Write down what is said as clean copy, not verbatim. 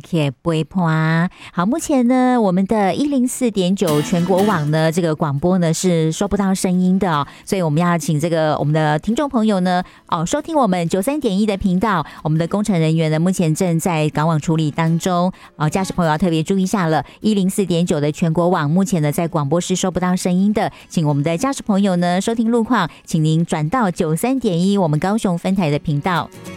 去陪伴。好，目前呢，我们的104.9全国网呢，这个广播呢是收不到声音的哦，所以我们要请这个我们的听众朋友呢，收听我们93.1的频道。我们的工程人员呢，目前正在港网处理当中，驾驶朋友要特别注意一下了。104.9的全国网目前呢在广播室收不到声音的，请我们的驾驶朋友呢收听路况，请您转到93.1我们高雄分台的频道。